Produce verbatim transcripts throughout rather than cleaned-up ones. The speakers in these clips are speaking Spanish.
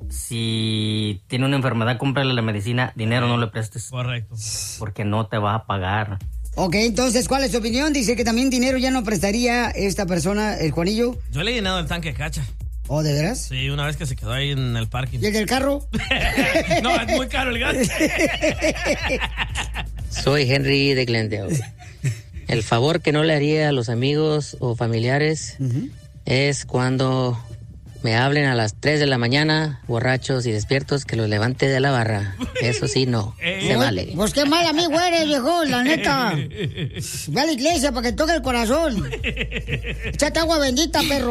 si tiene una enfermedad, cómprale la medicina, dinero no le prestes. Correcto. Porque no te va a pagar. Ok, entonces, ¿cuál es su opinión? Dice que también dinero ya no prestaría esta persona, el Juanillo. Yo le he llenado el tanque de cacha. ¿Oh, de veras? Sí, una vez que se quedó ahí en el parking. ¿Y el del carro? No, es muy caro el gas. Soy Henry de Glendale. El favor que no le haría a los amigos o familiares uh-huh. es cuando me hablen a las tres de la mañana, borrachos y despiertos, que los levante de la barra. Eso sí, no. Se vale. Pues qué mal amigo eres, viejo, la neta. Ve a la iglesia para que toque el corazón. Échate agua bendita, perro.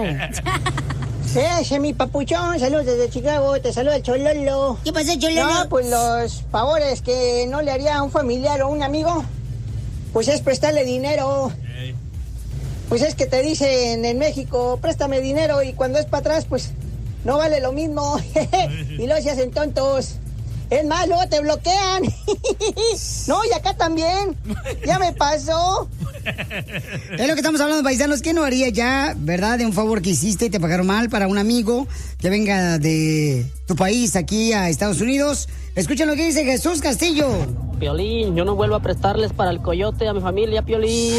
Sí, mi papuchón, saludos desde Chicago, te saluda el Chololo. ¿Qué pasa, Chololo? No, pues los favores que no le haría a un familiar o un amigo, pues es prestarle dinero. Hey. Pues es que te dicen en México, préstame dinero, y cuando es para atrás, pues no vale lo mismo. Y luego se hacen tontos. Es más, luego te bloquean. No, y acá también. Ya me pasó. Es lo que estamos hablando, paisanos. ¿Qué no haría ya, verdad, de un favor que hiciste y te pagaron mal para un amigo que venga de tu país aquí a Estados Unidos? Escuchen lo que dice Jesús Castillo. Piolín, yo no vuelvo a prestarles para el coyote a mi familia, Piolín.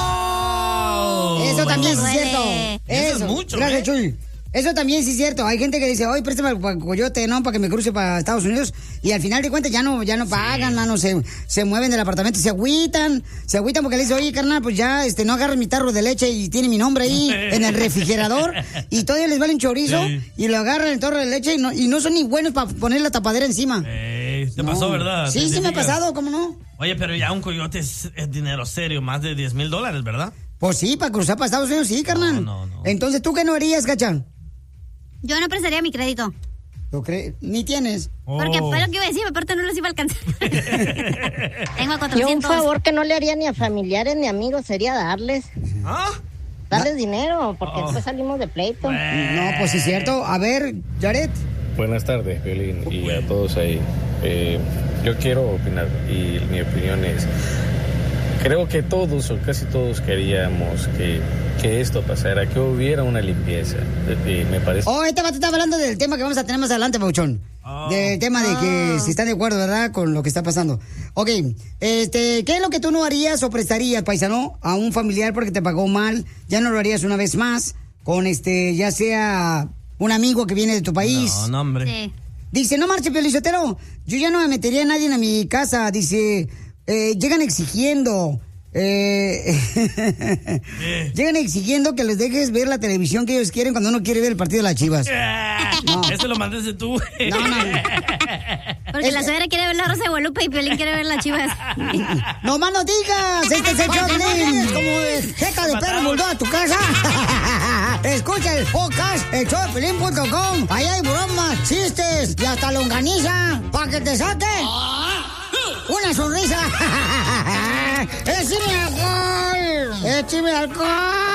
Oh, eso también es cierto. Eso, eso es mucho. Gracias, ¿eh? Chuy. Eso también sí es cierto. Hay gente que dice, oye, préstame el coyote, ¿no? Para que me cruce para Estados Unidos. Y al final de cuentas ya no, ya no pagan, sí. mano. Se, se mueven del apartamento, se agüitan. Se agüitan porque le dice, oye, carnal, pues ya, este, no agarres mi tarro de leche y tiene mi nombre ahí en el refrigerador. Y todavía les vale un chorizo. Sí. Y lo agarran el tarro de leche y no, y no son ni buenos para poner la tapadera encima. Eh, ¿Te no. pasó, verdad? Sí, sí me ha pasado, ¿cómo no? Oye, pero ya un coyote es, es dinero serio, más de diez mil dólares, ¿verdad? Pues sí, para cruzar para Estados Unidos, sí, carnal. No, no, no. Entonces, ¿tú qué no harías, Cachán? Yo no prestaría mi crédito. ¿Lo crees? Ni tienes. Porque oh. fue lo que iba a decir, aparte no los iba a alcanzar. Tengo cuatrocientos. Yo un favor que no le haría ni a familiares ni amigos sería darles. ¿Ah? Darles dinero, porque oh. después salimos de pleito. No, pues sí es cierto. A ver, Jared. Buenas tardes, Piolín, y a todos ahí. Eh, yo quiero opinar, y mi opinión es... Creo que todos o casi todos queríamos que, que esto pasara, que hubiera una limpieza. Eh, me parece. Oh, este vato está hablando del tema que vamos a tener más adelante, Pauchón. Oh. Del tema de que si están de acuerdo, ¿verdad? Con lo que está pasando. Ok, este, ¿qué es lo que tú no harías o prestarías, paisano, a un familiar porque te pagó mal? Ya no lo harías una vez más con este, ya sea un amigo que viene de tu país. No, no, hombre. Sí. Dice, no marche, Piolizotero, yo ya no me metería a nadie en mi casa, dice... Eh, llegan exigiendo eh, eh. llegan exigiendo que les dejes ver la televisión que ellos quieren cuando uno quiere ver el partido de las Chivas. No. Ese lo mandaste tú. No, no. Porque es, la suegra quiere ver la Rosa de Guadalupe y Piolín quiere ver las Chivas. No más no digas. Este es el show de como de jeca de perro bulldog a tu casa. Escucha el podcast, el show de Piolín punto com. Ahí hay bromas, chistes y hasta longaniza para que te saque una sonrisa. ¡Échame alcohol! ¡Échame alcohol!